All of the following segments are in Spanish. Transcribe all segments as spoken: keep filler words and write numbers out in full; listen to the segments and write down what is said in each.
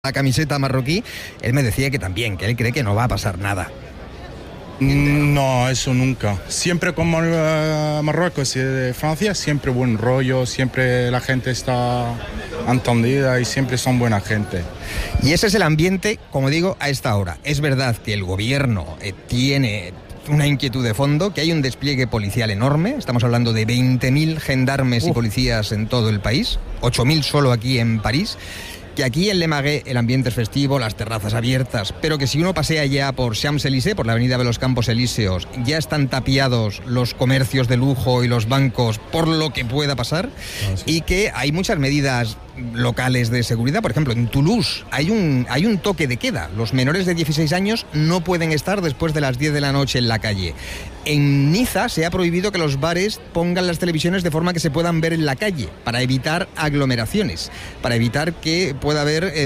la camiseta marroquí, él me decía que también, que él cree que no va a pasar nada. No, eso nunca. Siempre como uh, Marruecos y de Francia, siempre buen rollo, siempre la gente está entendida y siempre son buena gente. Y ese es el ambiente, como digo, a esta hora. Es verdad que el gobierno eh, tiene una inquietud de fondo, que hay un despliegue policial enorme. Estamos hablando de veinte mil gendarmes Uf. y policías en todo el país, ocho mil solo aquí en París. Que aquí en Le Marais el ambiente es festivo, las terrazas abiertas, pero que si uno pasea ya por Champs-Élysées, por la avenida de los Campos Elíseos, ya están tapiados los comercios de lujo y los bancos por lo que pueda pasar, ah, sí. y que hay muchas medidas locales de seguridad. Por ejemplo, en Toulouse hay un, hay un toque de queda. Los menores de dieciséis años no pueden estar después de las diez de la noche en la calle. En Niza se ha prohibido que los bares pongan las televisiones de forma que se puedan ver en la calle, para evitar aglomeraciones, para evitar que pueda haber eh,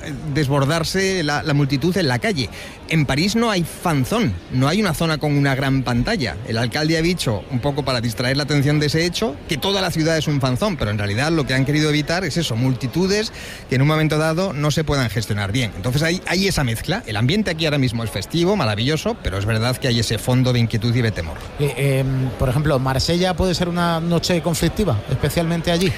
desbordarse la, la multitud en la calle. En París no hay fanzón, no hay una zona con una gran pantalla. El alcalde ha dicho, un poco para distraer la atención de ese hecho, que toda la ciudad es un fanzón, pero en realidad lo que han querido evitar es eso, multitudes que en un momento dado no se puedan gestionar bien. Entonces hay, hay esa mezcla. El ambiente aquí ahora mismo es festivo, maravilloso, pero es verdad que hay ese fondo de inquietud y de temor. Eh, eh, por ejemplo, ¿Marsella puede ser una noche conflictiva, especialmente allí?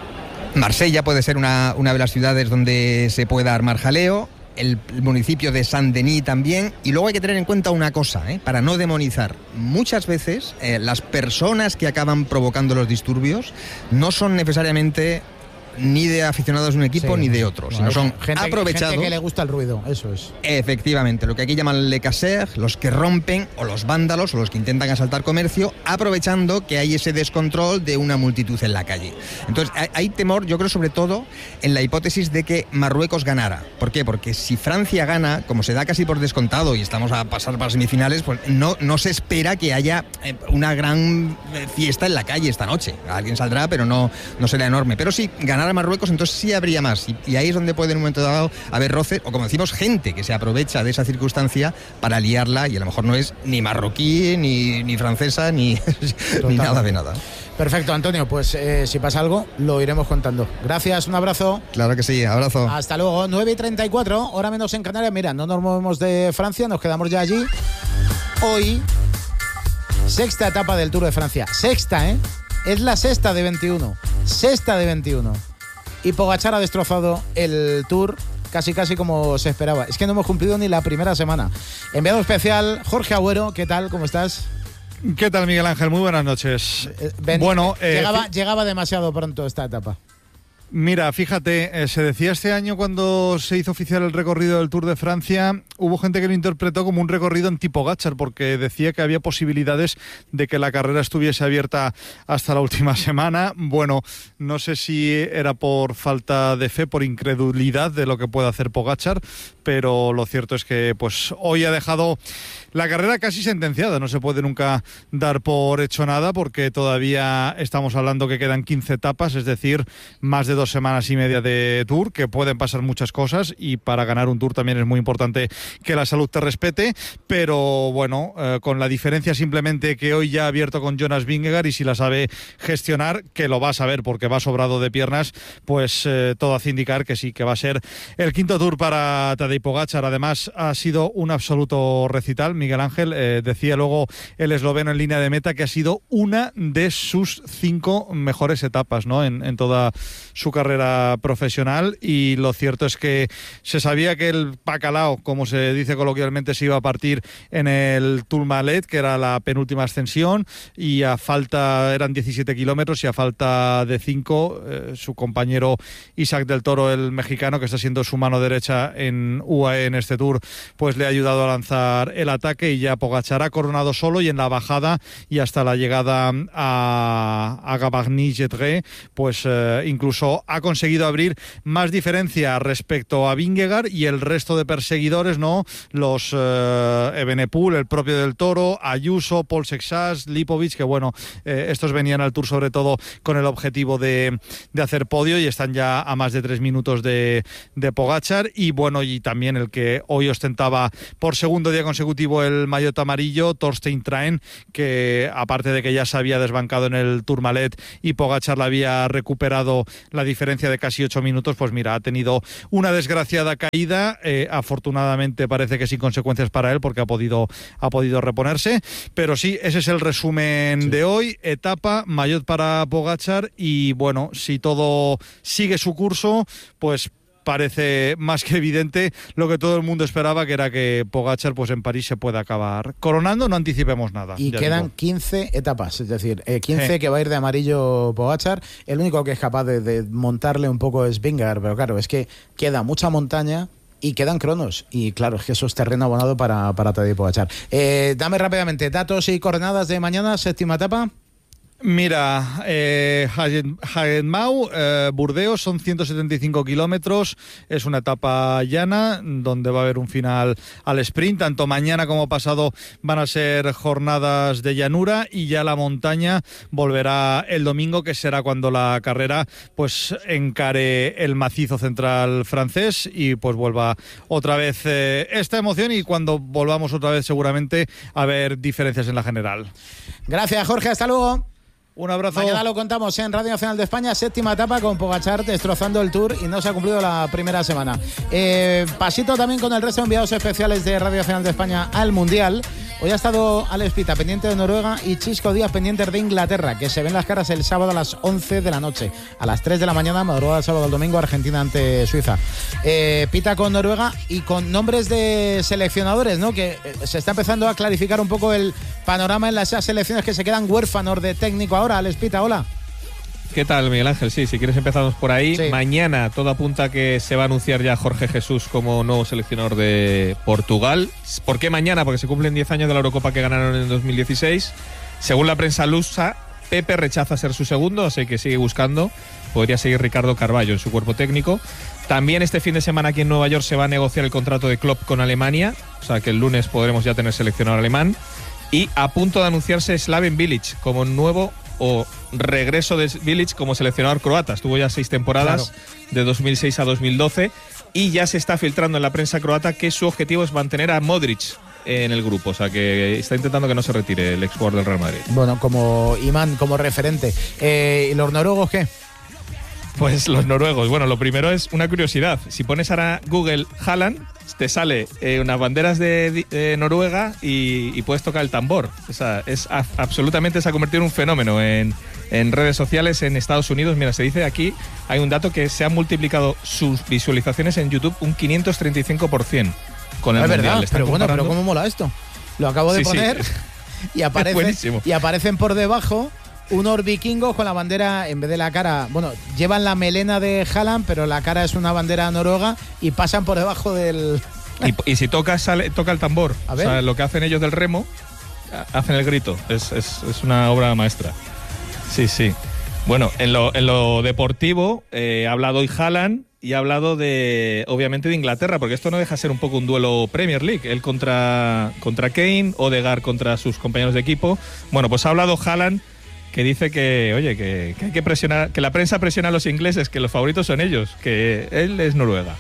Marsella puede ser una, una de las ciudades donde se pueda armar jaleo. El municipio de Saint-Denis también. Y luego hay que tener en cuenta una cosa, ¿eh? para no demonizar. Muchas veces eh, las personas que acaban provocando los disturbios no son necesariamente ni de aficionados de un equipo sí, ni de otro, no, sino son gente, aprovechados. Gente que le gusta el ruido, eso es. Efectivamente, lo que aquí llaman le casseurs, los que rompen, o los vándalos, o los que intentan asaltar comercio, aprovechando que hay ese descontrol de una multitud en la calle. Entonces, hay, hay temor, yo creo, sobre todo en la hipótesis de que Marruecos ganara. ¿Por qué? Porque si Francia gana, como se da casi por descontado y estamos a pasar para semifinales, pues no, no se espera que haya una gran fiesta en la calle esta noche. Alguien saldrá, pero no, no será enorme. Pero si ganara Marruecos, entonces sí habría más, y, y ahí es donde puede en un momento dado haber roce, o como decimos, gente que se aprovecha de esa circunstancia para liarla, y a lo mejor no es ni marroquí, ni, ni francesa, ni, ni nada de nada. Perfecto, Antonio, pues eh, si pasa algo, lo iremos contando. Gracias, un abrazo. Claro que sí, abrazo. Hasta luego, nueve y treinta y cuatro, hora menos en Canarias. Mira, no nos movemos de Francia, nos quedamos ya allí. Hoy, sexta etapa del Tour de Francia. Sexta, ¿eh? Es la sexta de veintiuno. Sexta de veintiuno. Y Pogačar ha destrozado el Tour casi casi como se esperaba. Es que no hemos cumplido ni la primera semana. Enviado especial, Jorge Agüero, ¿qué tal? ¿Cómo estás? ¿Qué tal, Miguel Ángel? Muy buenas noches. Ben, bueno, eh, llegaba, eh, llegaba demasiado pronto esta etapa. Mira, fíjate, eh, se decía este año cuando se hizo oficial el recorrido del Tour de Francia, hubo gente que lo interpretó como un recorrido anti-Pogačar, porque decía que había posibilidades de que la carrera estuviese abierta hasta la última semana. Bueno, no sé si era por falta de fe, por incredulidad de lo que puede hacer Pogačar, pero lo cierto es que pues hoy ha dejado la carrera casi sentenciada. No se puede nunca dar por hecho nada, porque todavía estamos hablando que quedan quince etapas, es decir, más de dos semanas y media de Tour, que pueden pasar muchas cosas, y para ganar un Tour también es muy importante que la salud te respete, pero bueno, eh, con la diferencia simplemente que hoy ya ha abierto con Jonas Vingegaard, y si la sabe gestionar, que lo va a saber porque va sobrado de piernas, pues eh, todo hace indicar que sí, que va a ser el quinto Tour para Tadej Pogačar. Además, ha sido un absoluto recital, Miguel Ángel. Eh, decía luego el esloveno en línea de meta que ha sido una de sus cinco mejores etapas, ¿no?, en, en toda su carrera profesional, y lo cierto es que se sabía que el bacalao, como se dice coloquialmente, se iba a partir en el Tourmalet, que era la penúltima ascensión, y a falta, eran diecisiete kilómetros, y a falta de cinco, eh, su compañero Isaac del Toro, el mexicano, que está siendo su mano derecha en U A E en este Tour, pues le ha ayudado a lanzar el ataque, y ya Pogačar ha coronado solo, y en la bajada y hasta la llegada a, a Gavarnie-Jetré, pues eh, incluso ha conseguido abrir más diferencia respecto a Vingegaard y el resto de perseguidores, ¿no? ¿no? Los eh, Evenepoel, el propio Del Toro, Ayuso, Paul Sexas, Lipovic, que bueno, eh, estos venían al Tour sobre todo con el objetivo de, de hacer podio y están ya a más de tres minutos de, de Pogačar. Y bueno, y también el que hoy ostentaba por segundo día consecutivo el maillot amarillo, Torstein Traen, que aparte de que ya se había desbancado en el Tourmalet y Pogačar la había recuperado la diferencia de casi ocho minutos, pues mira, ha tenido una desgraciada caída, eh, afortunadamente parece que sin consecuencias para él porque ha podido, ha podido reponerse, pero sí, ese es el resumen sí. de hoy, etapa, maillot para Pogačar y bueno, si todo sigue su curso, pues parece más que evidente lo que todo el mundo esperaba, que era que Pogačar pues en París se pueda acabar coronando, no anticipemos nada. Y quedan digo. quince etapas, es decir, eh, quince eh. que va a ir de amarillo Pogačar, el único que es capaz de, de montarle un poco es Vingegaard, pero claro, es que queda mucha montaña y quedan cronos, y claro, es que eso es terreno abonado para, para Tadej Pogačar. Eh, dame rápidamente datos y coordenadas de mañana, séptima etapa. Mira, eh, Hagenmau, eh, Burdeos, son ciento setenta y cinco kilómetros, es una etapa llana donde va a haber un final al sprint, tanto mañana como pasado van a ser jornadas de llanura y ya la montaña volverá el domingo, que será cuando la carrera pues encare el macizo central francés y pues vuelva otra vez eh, esta emoción y cuando volvamos otra vez seguramente a haber diferencias en la general. Gracias, Jorge, hasta luego. Un abrazo. Mañana lo contamos en Radio Nacional de España, séptima etapa con Pogačar destrozando el Tour y no se ha cumplido la primera semana. Eh, pasito también con el resto de enviados especiales de Radio Nacional de España al Mundial. Hoy ha estado Alex Pita pendiente de Noruega y Chisco Díaz pendientes de Inglaterra, que se ven las caras el sábado a las once de la noche. A las tres de la mañana, madrugada del sábado al domingo, Argentina ante Suiza. Eh, Pita con Noruega y con nombres de seleccionadores, ¿no? Que se está empezando a clarificar un poco el panorama en las selecciones que se quedan huérfanos de técnico ahora. Alex Pita, hola. ¿Qué tal, Miguel Ángel? Sí, si quieres empezamos por ahí. Sí. Mañana todo apunta a que se va a anunciar ya Jorge Jesús como nuevo seleccionador de Portugal. ¿Por qué mañana? Porque se cumplen diez años de la Eurocopa que ganaron en dos mil dieciséis. Según la prensa lusa, Pepe rechaza ser su segundo, así que sigue buscando. Podría seguir Ricardo Carvalho en su cuerpo técnico. También este fin de semana aquí en Nueva York se va a negociar el contrato de Klopp con Alemania, o sea que el lunes podremos ya tener seleccionador alemán. Y a punto de anunciarse Slaven Bilic como nuevo o regreso de Bilic como seleccionador croata. Estuvo ya seis temporadas, claro, de dos mil seis a dos mil doce, y ya se está filtrando en la prensa croata que su objetivo es mantener a Modric en el grupo, o sea que está intentando que no se retire el exjugador del Real Madrid. Bueno, como imán, como referente. Eh, ¿Y los noruegos qué? Pues los noruegos, bueno, lo primero es una curiosidad. Si pones ahora Google Haaland, te sale eh, unas banderas de, de Noruega y, y puedes tocar el tambor. O sea, es a, absolutamente se ha convertido en un fenómeno en, en redes sociales en Estados Unidos. Mira, se dice aquí, hay un dato que se han multiplicado sus visualizaciones en YouTube un quinientos treinta y cinco por ciento con el es mundial. Verdad, pero bueno, pero ¿cómo mola esto? Lo acabo de sí, poner sí. y aparece y aparecen por debajo unos vikingos con la bandera, en vez de la cara, bueno, llevan la melena de Haaland, pero la cara es una bandera noruega y pasan por debajo del... Y, y si toca, sale, toca el tambor. A ver. O sea, lo que hacen ellos del remo, hacen el grito. Es, es, es una obra maestra. Sí, sí. Bueno, en lo, en lo deportivo, eh, ha hablado hoy Haaland y ha hablado de, obviamente, de Inglaterra, porque esto no deja de ser un poco un duelo Premier League. Él contra, contra Kane, Odegaard contra sus compañeros de equipo. Bueno, pues ha hablado Haaland, que dice que, oye, que, que hay que presionar, que la prensa presiona a los ingleses, que los favoritos son ellos, que él es Noruega.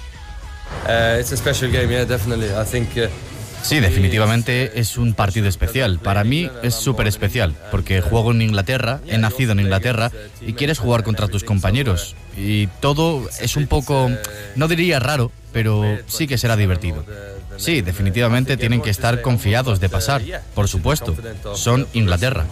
Uh, it's a special game, yeah, definitely. I think, uh, sí, definitivamente es un partido especial. Para mí es súper especial, porque juego en Inglaterra, he nacido en Inglaterra y quieres jugar contra tus compañeros. Y todo es un poco, no diría raro, pero sí que será divertido. Sí, definitivamente tienen que estar confiados de pasar, por supuesto. Son Inglaterra.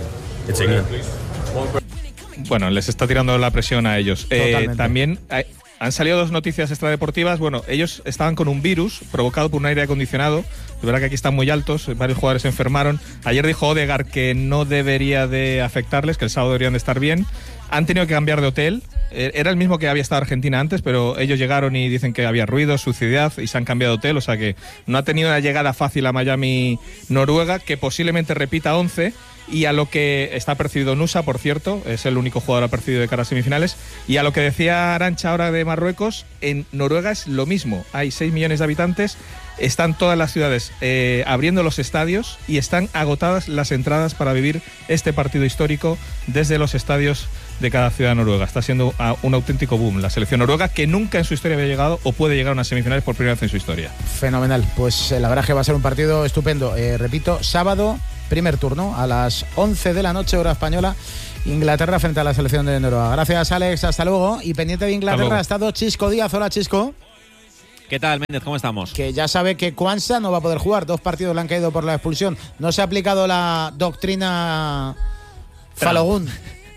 Bueno, les está tirando la presión a ellos. Eh, también hay, han salido dos noticias extradeportivas. Bueno, ellos estaban con un virus provocado por un aire acondicionado. De verdad que aquí están muy altos, varios jugadores se enfermaron. Ayer dijo Odegaard que no debería de afectarles, que el sábado deberían de estar bien. Han tenido que cambiar de hotel. era el mismo que había estado Argentina antes, pero ellos llegaron y dicen que había ruido, suciedad y se han cambiado de hotel, o sea que no ha tenido una llegada fácil a Miami, Noruega, que posiblemente repita once. Y a lo que está percibido Nusa, por cierto, es el único jugador apercibido de cara a semifinales. Y a lo que decía Arantxa ahora de Marruecos, en Noruega es lo mismo. Hay seis millones de habitantes, están todas las ciudades eh, abriendo los estadios y están agotadas las entradas para vivir este partido histórico desde los estadios de cada ciudad noruega. Está siendo un auténtico boom la selección noruega, que nunca en su historia había llegado o puede llegar a unas semifinales por primera vez en su historia. Fenomenal. Pues la verdad es que va a ser un partido estupendo. Eh, repito, sábado, primer turno, a las once de la noche, hora española, Inglaterra frente a la selección de Noruega. Gracias, Alex, hasta luego. Y pendiente de Inglaterra ha estado Chisco Díaz. Hola, Chisco. ¿Qué tal, Méndez? ¿Cómo estamos? Que ya sabe que Quansah no va a poder jugar. Dos partidos le han caído por la expulsión. No se ha aplicado la doctrina Falogún.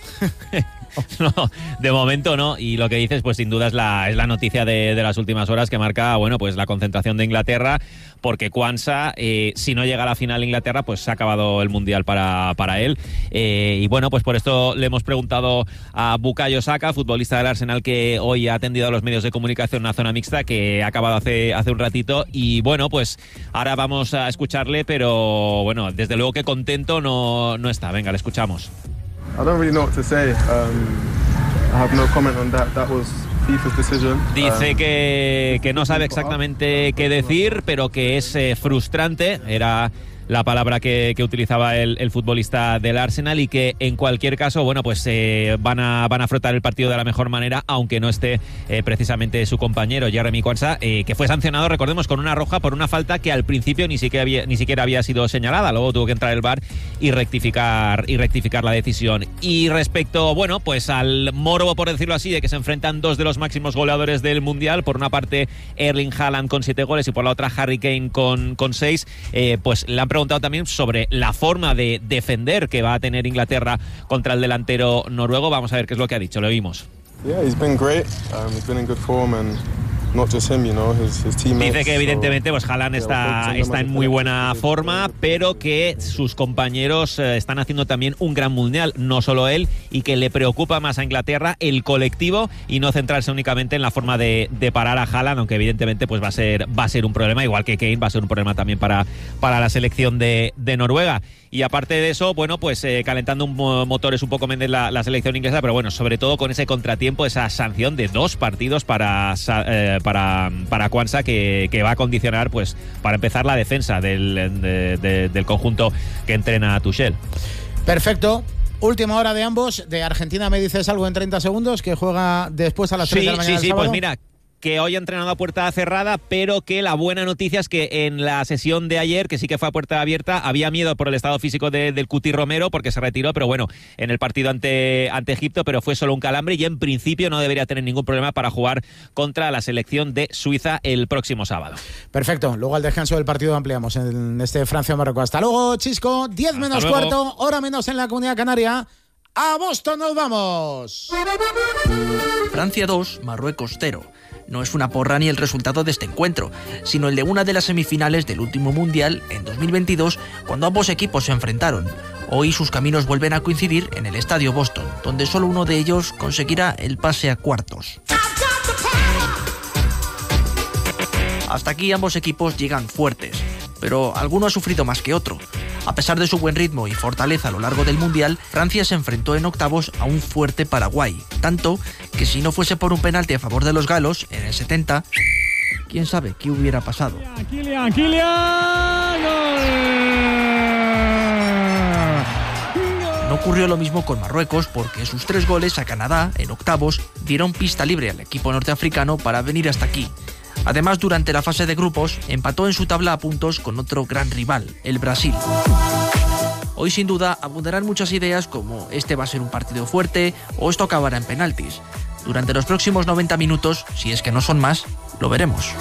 No, de momento no, y lo que dices pues sin duda es la, es la noticia de, de las últimas horas, que marca, bueno, pues la concentración de Inglaterra, porque Quansah, eh, si no llega a la final de Inglaterra, pues se ha acabado el Mundial para, para él, eh, y bueno, pues por esto le hemos preguntado a Bukayo Saka, futbolista del Arsenal, que hoy ha atendido a los medios de comunicación en una zona mixta, que ha acabado hace, hace un ratito, y bueno, pues ahora vamos a escucharle, pero bueno, desde luego que contento no, no está. Venga, le escuchamos. I don't really know what to say. Um, I have no comment on that. That was FIFA's decision. Dice um, que, que no sabe exactamente qué decir, pero que es eh, frustrante. Era la palabra que, que utilizaba el, el futbolista del Arsenal, y que en cualquier caso, bueno, pues eh, van a van a afrontar el partido de la mejor manera, aunque no esté eh, precisamente su compañero Jeremy Quansah, eh, que fue sancionado, recordemos, con una roja por una falta que al principio ni siquiera había, ni siquiera había sido señalada. Luego tuvo que entrar el V A R y rectificar y rectificar la decisión. Y respecto, bueno, pues al morbo, por decirlo así, de que se enfrentan dos de los máximos goleadores del Mundial, por una parte Erling Haaland con siete goles y por la otra Harry Kane con, con seis, eh, pues le han preguntado también sobre la forma de defender que va a tener Inglaterra contra el delantero noruego. Vamos a ver qué es lo que ha dicho, lo vimos. Yeah, he's been great. Um, he's been in good form and not just him, you know, his, his teammates. Dice que evidentemente pues Haaland está, está en muy buena forma, pero que sus compañeros eh, están haciendo también un gran mundial, no solo él, y que le preocupa más a Inglaterra el colectivo y no centrarse únicamente en la forma de, de parar a Haaland, aunque evidentemente pues va a ser va a ser un problema, igual que Kane va a ser un problema también para, para la selección de, de Noruega. Y aparte de eso, bueno, pues eh, calentando un motores un poco Méndez la, la selección inglesa, pero bueno, sobre todo con ese contratiempo, esa sanción de dos partidos para eh, para, para Quansah, que, que va a condicionar, pues, para empezar, la defensa del, de, de, del conjunto que entrena Tuchel. Perfecto. Última hora de ambos. De Argentina me dices algo en treinta segundos, que juega después a las tres sí, de la mañana. Sí, sí, del sábado. Pues mira, que hoy ha entrenado a puerta cerrada, pero que la buena noticia es que en la sesión de ayer, que sí que fue a puerta abierta, había miedo por el estado físico de, del Cuti Romero, porque se retiró, pero bueno, en el partido ante, ante Egipto, pero fue solo un calambre, y en principio no debería tener ningún problema para jugar contra la selección de Suiza el próximo sábado. Perfecto, luego al descanso del partido ampliamos en este Francia-Marruecos. Hasta luego, Chisco, diez menos cuarto, hora menos en la Comunidad Canaria. ¡A Boston nos vamos! Francia dos, Marruecos cero. No es una porra ni el resultado de este encuentro, sino el de una de las semifinales del último Mundial en dos mil veintidós, cuando ambos equipos se enfrentaron. Hoy sus caminos vuelven a coincidir en el Estadio Boston, donde solo uno de ellos conseguirá el pase a cuartos. Hasta aquí ambos equipos llegan fuertes, pero alguno ha sufrido más que otro. A pesar de su buen ritmo y fortaleza a lo largo del Mundial, Francia se enfrentó en octavos a un fuerte Paraguay, tanto que si no fuese por un penalti a favor de los galos en el setenta, quién sabe qué hubiera pasado. Kylian, Kylian, gol. No ocurrió lo mismo con Marruecos, porque sus tres goles a Canadá en octavos dieron pista libre al equipo norteafricano para venir hasta aquí. Además, durante la fase de grupos, empató en su tabla a puntos con otro gran rival, el Brasil. Hoy, sin duda, abundarán muchas ideas como este va a ser un partido fuerte o esto acabará en penaltis. Durante los próximos noventa minutos, si es que no son más, lo veremos.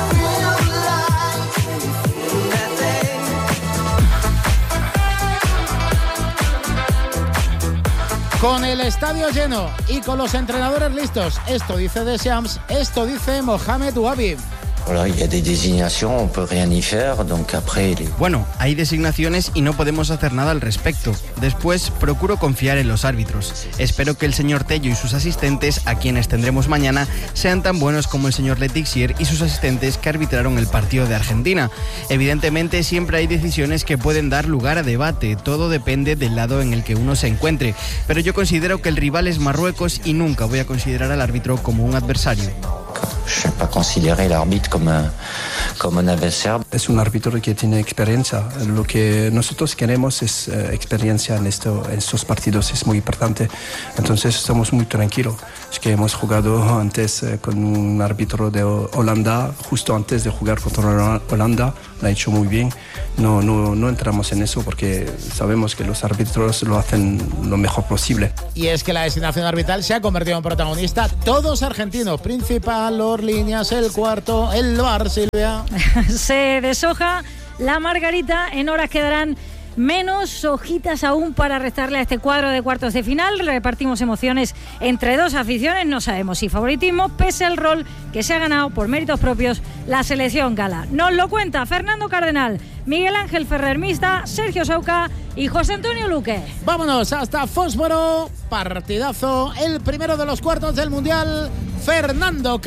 Con el estadio lleno y con los entrenadores listos, esto dice Deschamps, esto dice Mohamed Wahabi. Bueno, hay designaciones y no podemos hacer nada al respecto. Después, procuro confiar en los árbitros. Espero que el señor Tello y sus asistentes, a quienes tendremos mañana, sean tan buenos como el señor Letixier y sus asistentes que arbitraron el partido de Argentina. Evidentemente, siempre hay decisiones que pueden dar lugar a debate. Todo depende del lado en el que uno se encuentre. Pero yo considero que el rival es Marruecos y nunca voy a considerar al árbitro como un adversario. Je ne vais pas considérer l'arbitre comme un, comme un adversaire. Es un árbitro que tiene experiencia. Lo que nosotros queremos es uh, experiencia en, esto, en estos partidos, es muy importante. Entonces estamos muy tranquilos. Es que hemos jugado antes uh, con un árbitro de Holanda, justo antes de jugar contra Holanda, lo ha hecho muy bien. No, no, no entramos en eso porque sabemos que los árbitros lo hacen lo mejor posible. Y es que la designación arbitral se ha convertido en protagonista. Todos argentinos, Principal, Los Líneas, El Cuarto, el V A R, Silvia. Se deshoja la margarita, en horas quedarán menos hojitas aún para restarle a este cuadro de cuartos de final. Repartimos emociones entre dos aficiones, no sabemos si favoritismo, pese al rol que se ha ganado por méritos propios la selección gala. Nos lo cuenta Fernando Cardenal, Miguel Ángel Ferrer Mista, Sergio Sauca y José Antonio Luque. Vámonos hasta Fósforo, partidazo, el primero de los cuartos del Mundial. Fernando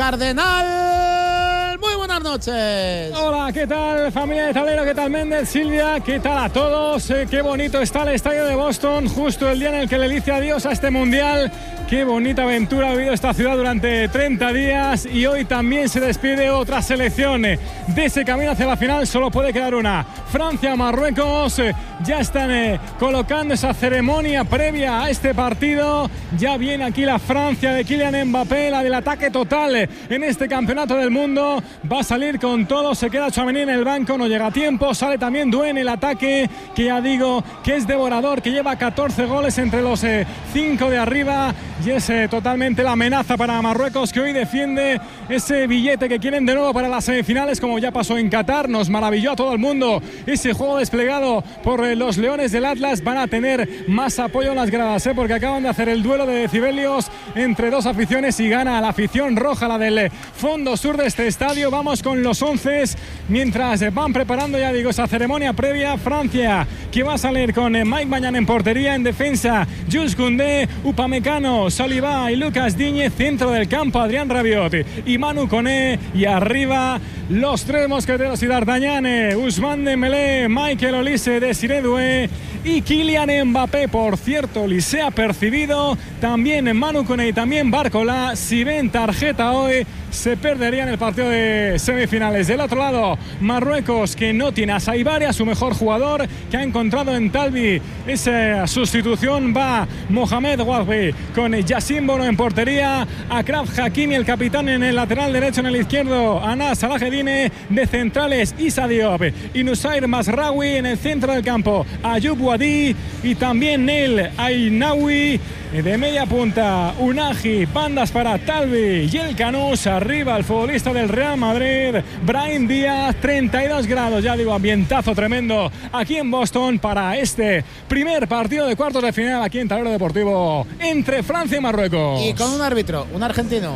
Cardenal, muy buenas noches. Hola, ¿qué tal familia de tablero? ¿Qué tal Méndez, Silvia? ¿Qué tal a todos? Eh, qué bonito está el estadio de Boston, justo el día en el que le dice adiós a este Mundial. Qué bonita aventura ha vivido esta ciudad durante treinta días y hoy también se despide otra selección. De ese camino hacia la final solo puede quedar una. Francia-Marruecos ya están eh, colocando esa ceremonia previa a este partido. Ya viene aquí la Francia de Kylian Mbappé, la del ataque total en este campeonato del mundo. Va a salir con todo, se queda Tchouaméni en el banco, no llega a tiempo. Sale también Doué en el ataque, que ya digo que es devorador, que lleva catorce goles entre los eh, cinco de arriba. Y es eh, totalmente la amenaza para Marruecos, que hoy defiende ese billete que quieren de nuevo para las semifinales, como ya pasó en Qatar. Nos maravilló a todo el mundo ese juego desplegado por eh, los Leones del Atlas. Van a tener más apoyo en las gradas, eh, porque acaban de hacer el duelo de decibelios entre dos aficiones y gana la afición roja, la del fondo sur de este estadio. Vamos con los once, mientras eh, van preparando, ya digo, esa ceremonia previa. Francia, que va a salir con eh, Mike Maignan en portería, en defensa Jules Koundé, Upamecano, Saliba y Lucas Digne, centro del campo Adrián Rabiot y Manu Koné, y arriba los tres mosqueteros y D'Artagnan, Ousmane Dembélé, Michael Olise, Desiré Doué y Kylian Mbappé. Por cierto, Olise ha percibido también Manu Koné y también Barcola. Si ven tarjeta hoy, se perdería en el partido de semifinales. Del otro lado, Marruecos, que no tiene a Saibari, a su mejor jugador, que ha encontrado en Talbi esa sustitución. Va Mohamed Ouabi con Yassin Bono en portería, Achraf Hakimi, el capitán, en el lateral derecho, en el izquierdo Anas Salahedine, de centrales Issa Diop y Nusair Masraoui, en el centro del campo Ayoub Wadi y también Neil Ainaoui. De media punta, Unagi, bandas para Talbi y el Canús. Arriba el futbolista del Real Madrid, Brahim Díaz. Treinta y dos grados, ya digo, ambientazo tremendo aquí en Boston para este primer partido de cuartos de final aquí en Tablero Deportivo entre Francia y Marruecos. Y con un árbitro, un argentino.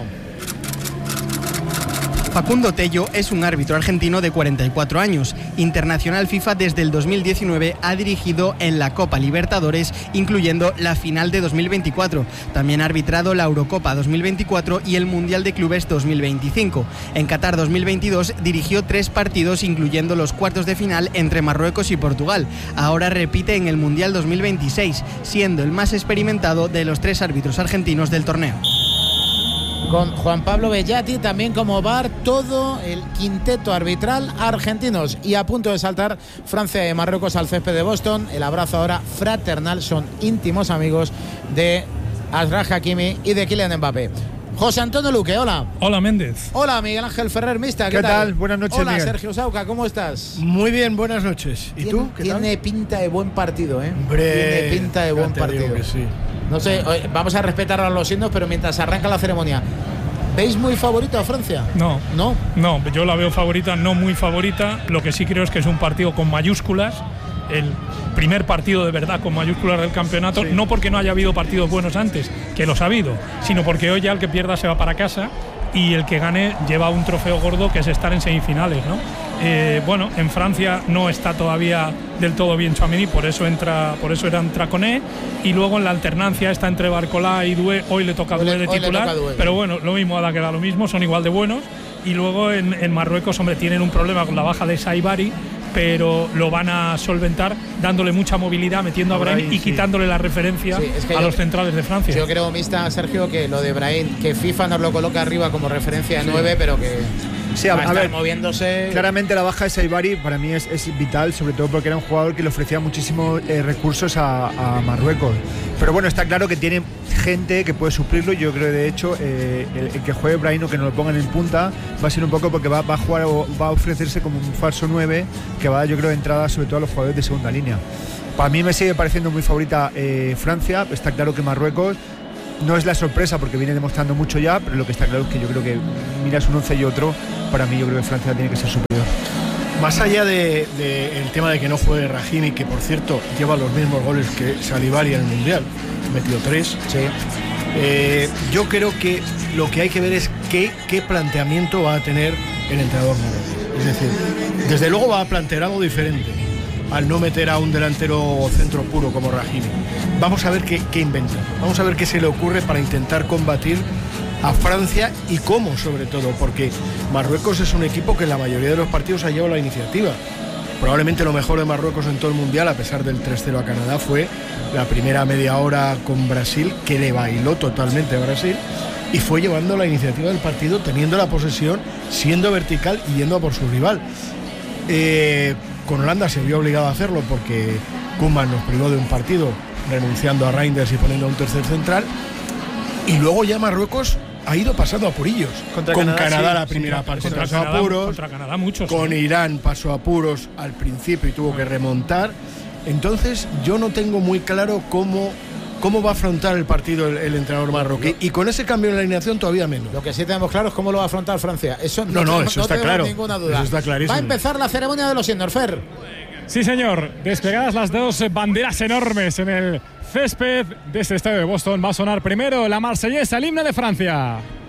Facundo Tello es un árbitro argentino de cuarenta y cuatro años. Internacional FIFA desde el dos mil diecinueve, ha dirigido en la Copa Libertadores, incluyendo la final de dos mil veinticuatro. También ha arbitrado la Eurocopa dos mil veinticuatro y el Mundial de Clubes dos mil veinticinco. En Qatar dos mil veintidós dirigió tres partidos, incluyendo los cuartos de final entre Marruecos y Portugal. Ahora repite en el Mundial dos mil veintiséis, siendo el más experimentado de los tres árbitros argentinos del torneo. Con Juan Pablo Bellati también como V A R, todo el quinteto arbitral argentinos. Y a punto de saltar Francia y Marruecos al césped de Boston. El abrazo ahora fraternal, son íntimos amigos de Achraf Hakimi y de Kylian Mbappé. José Antonio Luque, hola. Hola, Méndez. Hola, Miguel Ángel Ferrer Mista, ¿qué, ¿Qué tal? tal? Buenas noches, Hola, Miguel. Sergio Sauca, ¿cómo estás? Muy bien, buenas noches. ¿Y Tien, tú? ¿Qué tiene tal? pinta de buen partido, ¿eh? Hombre, tiene pinta de buen ya te partido. digo que sí. No sé, vamos a respetar a los signos, pero mientras arranca la ceremonia, ¿veis muy favorito a Francia? No. ¿No? No, yo la veo favorita, no muy favorita. Lo que sí creo es que es un partido con mayúsculas. El primer partido de verdad con mayúsculas del campeonato, sí. No porque no haya habido partidos buenos antes, que los ha habido, sino porque hoy ya el que pierda se va para casa. y el que gane lleva un trofeo gordo que es estar en semifinales, ¿no? Eh, bueno, en Francia no está todavía del todo bien Tchouaméni, por eso entra, por eso era Traconé, y luego en la alternancia está entre Barcola y Doué. Hoy le toca a Doué de titular, pero bueno, lo mismo da que da lo mismo, son igual de buenos. Y luego en, en Marruecos, hombre, tienen un problema con la baja de Saibari, pero lo van a solventar dándole mucha movilidad, metiendo a Brahim y sí. quitándole la referencia sí, es que a yo, los centrales de Francia. Yo creo, mista Sergio, que lo de Brahim, que FIFA nos lo coloca arriba como referencia de sí. nueve, pero que sí, a, va a, a estar ver, moviéndose. Claramente la baja de Saibari para mí es, es vital, sobre todo porque era un jugador que le ofrecía muchísimos eh, recursos a, a Marruecos. Pero bueno, está claro que tiene gente que puede suplirlo. Yo creo, de hecho, eh, el, el que juegue Brahim o que no lo pongan en punta va a ser un poco porque va, va a jugar o va a ofrecerse como un falso nueve que va a dar, yo creo, de entrada sobre todo a los jugadores de segunda línea. Para mí me sigue pareciendo muy favorita eh, Francia. Está claro que Marruecos no es la sorpresa porque viene demostrando mucho ya, pero lo que está claro es que yo creo que miras un once y otro, para mí yo creo que Francia tiene que ser superior. Más allá del de, de tema de que no juegue Rahimi, que por cierto lleva los mismos goles que Salibari en el Mundial, ha metido tres. Sí. Eh, yo creo que lo que hay que ver es qué, qué planteamiento va a tener el entrenador marroquí. Es decir, desde luego va a plantear algo diferente al no meter a un delantero centro puro como Rahimi. Vamos a ver qué, qué inventa. Vamos a ver qué se le ocurre para intentar combatir a Francia y cómo, sobre todo, porque Marruecos es un equipo que en la mayoría de los partidos ha llevado la iniciativa. Probablemente lo mejor de Marruecos en todo el Mundial, a pesar del tres cero a Canadá, fue la primera media hora con Brasil, que le bailó totalmente a Brasil, y fue llevando la iniciativa del partido, teniendo la posesión, siendo vertical y yendo a por su rival. Eh, con Holanda se vio obligado a hacerlo porque Koeman nos privó de un partido, renunciando a Reinders y poniendo a un tercer central, y luego ya Marruecos ha ido pasando apurillos. Contra con Canadá, Canadá sí, la primera sí, parte contra pasó Canadá, apuros. Contra Canadá muchos. Con sí. Irán pasó apuros al principio y tuvo que remontar. Entonces yo no tengo muy claro cómo, cómo va a afrontar el partido el, el entrenador marroquí. Y con ese cambio en la alineación todavía menos. Lo que sí tenemos claro es cómo lo va a afrontar Francia. Eso no, no, no, no eso no está claro. Ninguna duda. Eso está clarísimo. Va a empezar la ceremonia de los Endorfer. Sí, señor. Desplegadas las dos banderas enormes en el césped de este estadio de Boston, va a sonar primero la marsellesa, el himno de Francia.